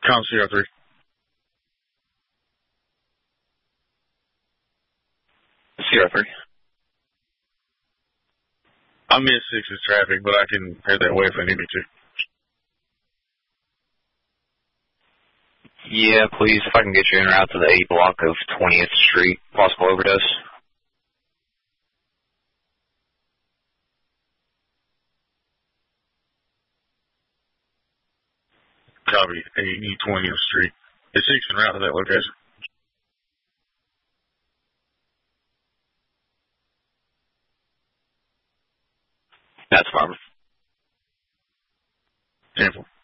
Com CR3. CR3. I'm in 6's traffic, but I can head that way if I need me to. Yeah, please, if I can get you en route to the 8 block of 20th Street, possible overdose. Copy. 20th Street. It's 6 en route to that location. That's fine. 10-4.